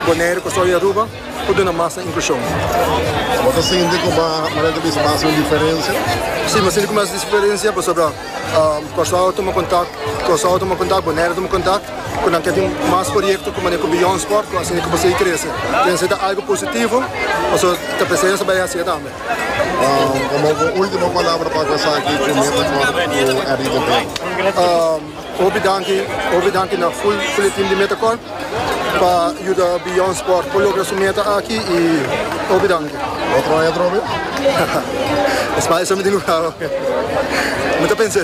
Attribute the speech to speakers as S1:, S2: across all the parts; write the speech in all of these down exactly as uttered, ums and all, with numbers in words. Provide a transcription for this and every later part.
S1: Bonaire, Costa de Aruba, tudo na massa inclusão.
S2: Você sente que vai fazer uma diferença?
S1: Sim, mas sente que mais diferença, por sobre Costa toma contato, Costa toma contato, Bonaire toma contato, quando a gente tem mais projetos como o Beyond Sport, assim que você cresce. Tem que ser algo positivo, mas a presença vai ser também.
S2: Como última palavra para começar aqui com o Metacorp, o Arida Bem.
S1: Obrigado, obrigado na full full team de Metacorp para ajudar Beyond Sport por lograr sua meta aqui e obrigado.
S2: Outro aí, outro aí?
S1: Es mais eu me digo, muito pensar.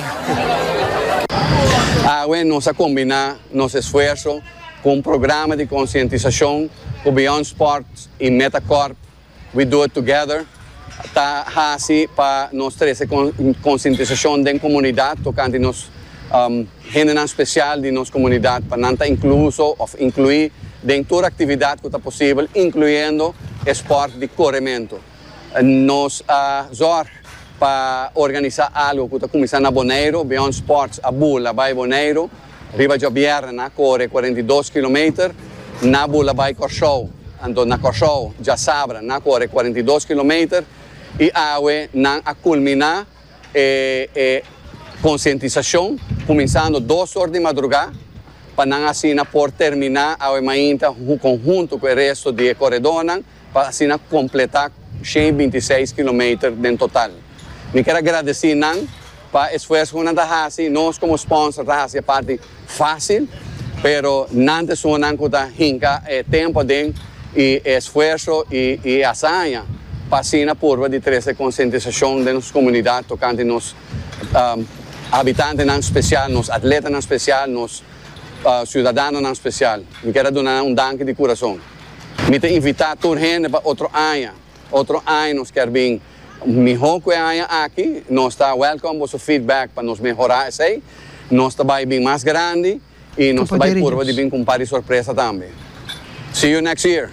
S3: Ah, bueno, nos a combinar nosso esforço com um programa de conscientização com Beyond Sports e Metacorp. We do it together. Tá assim para nós trazer conscientização da comunidade, tocante nos um, gente especial de nossa comunidade, para não estar incluso ou incluir dentro toda atividade que está possível, incluindo esporte de corrimento. Nos uh, zorg para organizar algo que está começando na Bonaire, Beyond Sports, a Bula, vai Bonaire, Riva Jobierna, na corre quarenta e dois quilômetros, na Bula vai Corsou, ando na Corsou, já Sabra, na corre quarenta e dois quilômetros, e awe na a culminar eh, eh, conscientização, começando duas horas de madrugada, para não assim por terminar a mainta conjunto com o resto de corredores, para assim completar cento e vinte e seis quilômetros em total. Me quero agradecer não para o esforço que nós fazemos, nós como sponsor fazemos a parte fácil, mas não é só não que hinca tempo de e esforço e e asanha para assim na curva de trazer conscientização da nossa comunidade, tocante nos um, habitantes não especial, nos atletas não especial, nos uh, cidadãos não especial. Me quero dar um danke de coração. Me te invitar toda gente para outro ano, outro ano nós queremos vir melhor que ano aqui, nós está welcome vosso feedback para nos melhorar isso aí, nós está bem mais grande e nós está bem curva de vir com par de surpresa também. See you next year.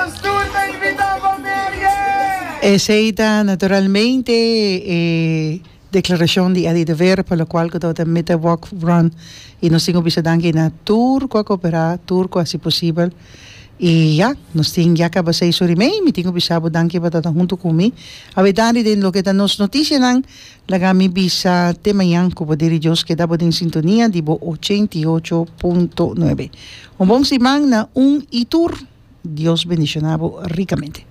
S4: Aceita naturalmente eh, declaração de Adi Dever, pelo qual que está Meta Walk Run e nós temos que dar na tour, com a cooperar, tour, se possível. E já, nós temos já acabado seis horas e meia, me tenho que saber danke para estar junto comigo. A verdade é que está nos notícias, lagami bisa de manhã, com o poder de Deus que dá em sintonia de oitenta e oito ponto nove. Um bom semana na um e tour. Deus bendicionado ricamente.